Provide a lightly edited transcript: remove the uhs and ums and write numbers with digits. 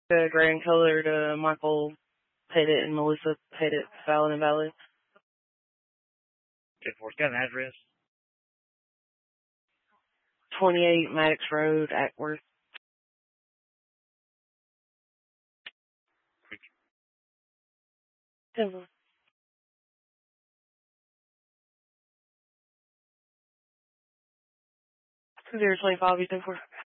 Gray and Color to Michael Pettit and Melissa Pettit, valid and valid. 10-4's got an address. 28 Maddox Road, Ackworth. Denver. 025, you 10-4.